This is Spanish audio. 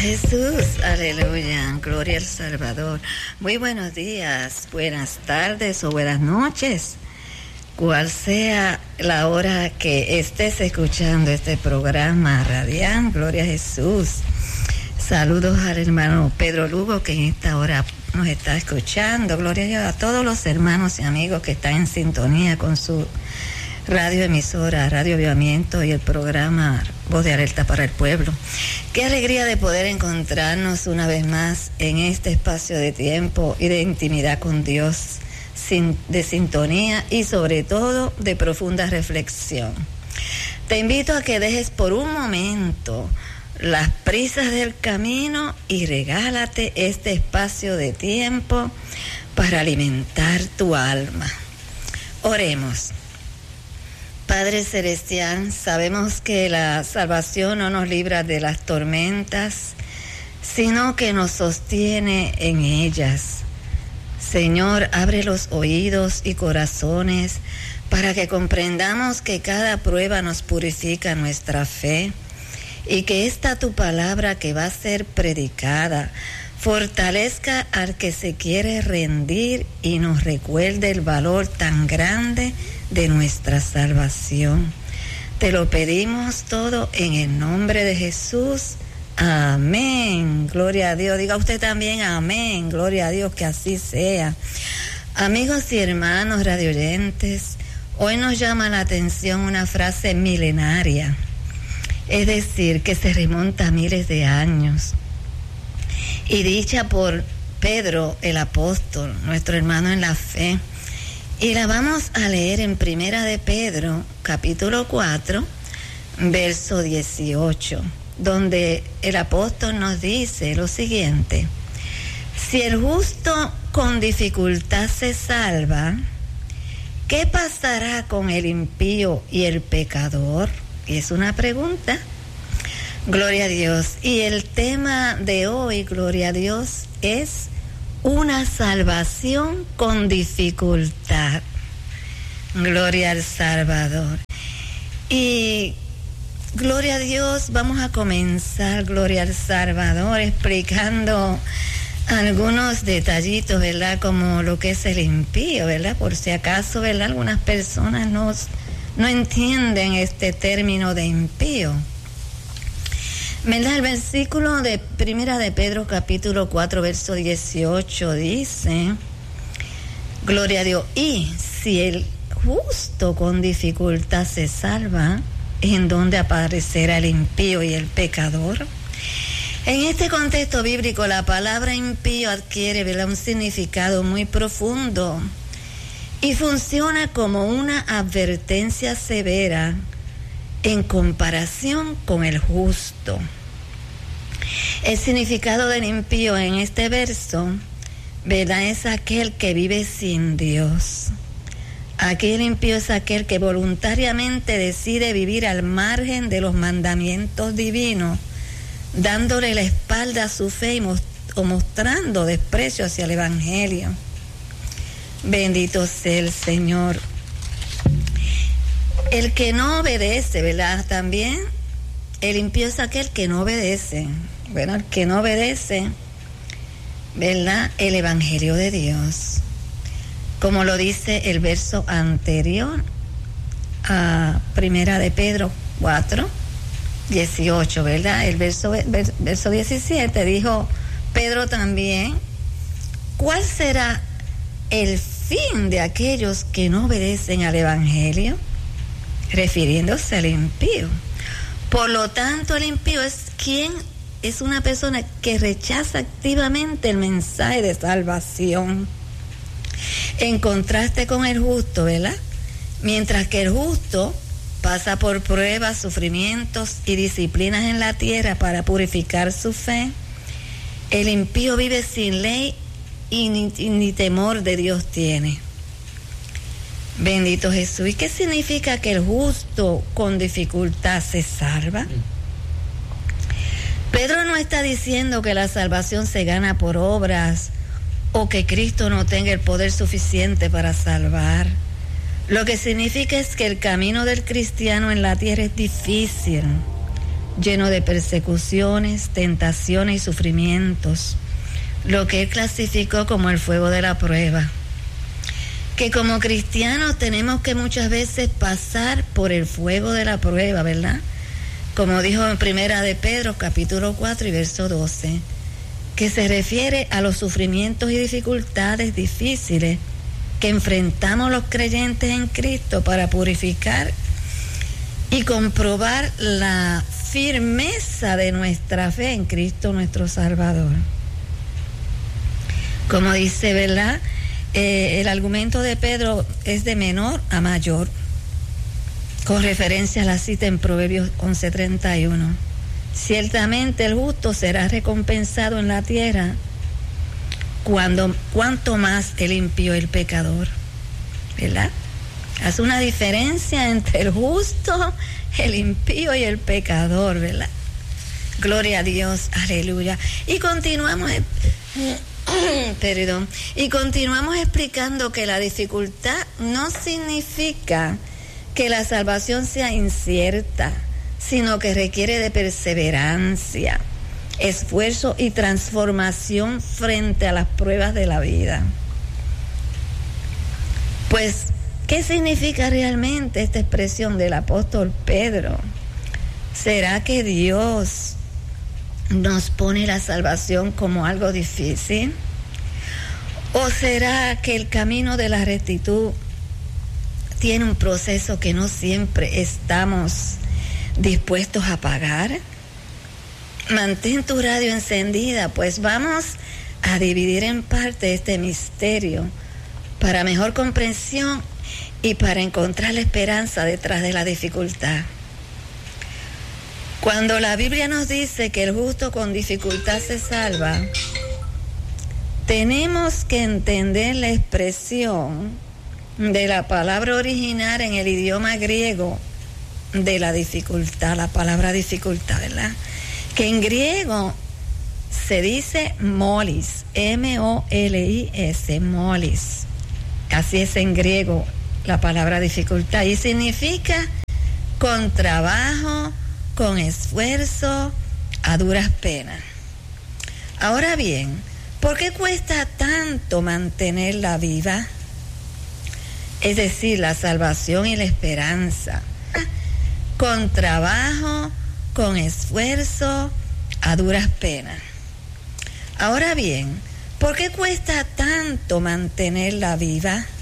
Jesús, aleluya, gloria al Salvador. Muy buenos días, buenas tardes o buenas noches, cual sea la hora que estés escuchando este programa radial, gloria a Jesús. Saludos al hermano Pedro Lugo, que en esta hora nos está escuchando. Gloria a Dios, a todos los hermanos y amigos que están en sintonía con su radioemisora, Radio Avivamiento y el programa Voz de Alerta para el Pueblo. Qué alegría de poder encontrarnos una vez más en este espacio de tiempo y de intimidad con Dios, de sintonía y sobre todo de profunda reflexión. Te invito a que dejes por un momento las prisas del camino y regálate este espacio de tiempo para alimentar tu alma. Oremos. Padre Celestial, sabemos que la salvación no nos libra de las tormentas, sino que nos sostiene en ellas. Señor, abre los oídos y corazones para que comprendamos que cada prueba nos purifica nuestra fe y que esta tu palabra que va a ser predicada fortalezca al que se quiere rendir y nos recuerde el valor tan grande de nuestra salvación. Te lo pedimos todo en el nombre de Jesús. Amén. Gloria a Dios. Diga usted también amén. Gloria a Dios, que así sea. Amigos y hermanos radioyentes, hoy nos llama la atención una frase milenaria, es decir, que se remonta a miles de años, y dicha por Pedro el apóstol, nuestro hermano en la fe. Y la vamos a leer en Primera de Pedro, capítulo 4, verso 18, donde el apóstol nos dice lo siguiente: si el justo con dificultad se salva, ¿qué pasará con el impío y el pecador? Y es una pregunta. Gloria a Dios. Y el tema de hoy, gloria a Dios, es una salvación con dificultad. Gloria al Salvador. Y gloria a Dios, vamos a comenzar, gloria al Salvador, explicando algunos detallitos, ¿verdad? Como lo que es el impío, ¿verdad? Por si acaso, ¿verdad? Algunas personas no entienden este término de impío. ¿Verdad? El versículo de Primera de Pedro, capítulo 4, verso 18, dice, gloria a Dios, y si el justo con dificultad se salva, ¿en dónde aparecerá el impío y el pecador? En este contexto bíblico, la palabra impío adquiere, ¿verdad?, un significado muy profundo y funciona como una advertencia severa en comparación con el justo. El significado del impío en este verso, ¿verdad?, es aquel que vive sin Dios. Aquel impío es aquel que voluntariamente decide vivir al margen de los mandamientos divinos, dándole la espalda a su fe o mostrando desprecio hacia el Evangelio. Bendito sea el Señor. El que no obedece, ¿verdad? También el impío es aquel que no obedece. Bueno, el que no obedece, ¿verdad?, el Evangelio de Dios. Como lo dice el verso anterior a Primera de Pedro 4, 18, ¿verdad? El verso 17 dijo Pedro también: ¿cuál será el fin de aquellos que no obedecen al Evangelio? Refiriéndose al impío. Por lo tanto, el impío es una persona que rechaza activamente el mensaje de salvación, en contraste con el justo, ¿verdad? Mientras que el justo pasa por pruebas, sufrimientos y disciplinas en la tierra para purificar su fe, el impío vive sin ley y ni temor de Dios tiene. Bendito Jesús. ¿Y qué significa que el justo con dificultad se salva? Pedro no está diciendo que la salvación se gana por obras o que Cristo no tenga el poder suficiente para salvar. Lo que significa es que el camino del cristiano en la tierra es difícil, lleno de persecuciones, tentaciones y sufrimientos, lo que él clasificó como el fuego de la prueba. Que como cristianos tenemos que muchas veces pasar por el fuego de la prueba, ¿verdad? Como dijo en Primera de Pedro, capítulo 4 y verso 12, que se refiere a los sufrimientos y dificultades difíciles que enfrentamos los creyentes en Cristo para purificar y comprobar la firmeza de nuestra fe en Cristo nuestro Salvador. Como dice, ¿verdad? El argumento de Pedro es de menor a mayor, con referencia a la cita en Proverbios 11:31. Ciertamente el justo será recompensado en la tierra, cuanto más el impío y el pecador, ¿verdad? Hace una diferencia entre el justo, el impío y el pecador, ¿verdad? Gloria a Dios, aleluya. Y continuamos explicando que la dificultad no significa que la salvación sea incierta, sino que requiere de perseverancia, esfuerzo y transformación frente a las pruebas de la vida. Pues, ¿qué significa realmente esta expresión del apóstol Pedro? ¿Será que Dios nos pone la salvación como algo difícil? ¿O será que el camino de la rectitud tiene un proceso que no siempre estamos dispuestos a pagar? Mantén tu radio encendida, pues vamos a dividir en parte este misterio para mejor comprensión y para encontrar la esperanza detrás de la dificultad. Cuando la Biblia nos dice que el justo con dificultad se salva, tenemos que entender la expresión de la palabra original en el idioma griego de la dificultad, la palabra dificultad, ¿verdad? Que en griego se dice molis, M-O-L-I-S, molis. Así es en griego la palabra dificultad y significa con trabajo, con esfuerzo, a duras penas. Ahora bien, ¿por qué cuesta tanto mantenerla viva? Es decir, la salvación y la esperanza. Con trabajo, con esfuerzo, a duras penas. Ahora bien, ¿por qué cuesta tanto mantenerla viva?